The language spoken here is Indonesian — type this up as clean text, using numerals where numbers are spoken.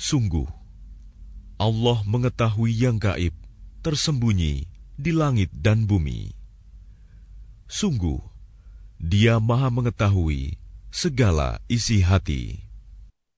Sungguh, Allah mengetahui yang gaib, tersembunyi di langit dan bumi. Sungguh, Dia Maha mengetahui segala isi hati.